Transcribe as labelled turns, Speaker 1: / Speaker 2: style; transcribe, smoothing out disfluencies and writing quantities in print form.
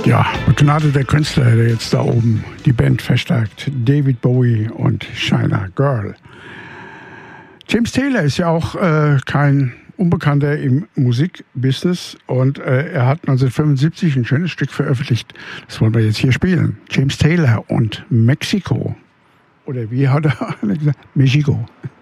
Speaker 1: Ja, begnadeter Künstler, der jetzt da oben die Band verstärkt. David Bowie und China Girl. James Taylor ist ja auch kein Unbekannter im Musikbusiness und er hat 1975 ein schönes Stück veröffentlicht. Das wollen wir jetzt hier spielen. James Taylor und Mexiko. Oder wie hat er gesagt? Mexiko.